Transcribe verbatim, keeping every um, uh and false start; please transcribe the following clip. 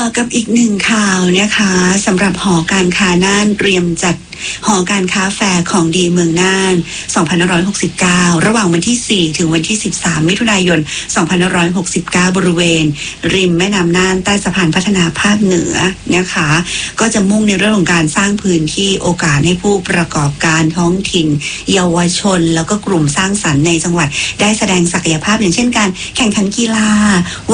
กับอีกหนึ่งข่าวนะคะสำหรับหอการค้าน่านเตรียมจัดหอการค้าแฟร์ของดีเมืองน่าน สองพันห้าร้อยหกสิบเก้า ระหว่างวันที่ สี่ ถึงวันที่ สิบสาม มิถุนายน สองพันห้าร้อยหกสิบเก้า บริเวณริมแม่น้ำน่านใต้สะพานพัฒนาภาคเหนือนะคะก็จะมุ่งในเรื่องของการสร้างพื้นที่โอกาสให้ผู้ประกอบการท้องถิ่นเยาวชนแล้วก็กลุ่มสร้างสรรค์ในจังหวัดได้แสดงศักยภาพอย่างเช่นการแข่งขันกีฬา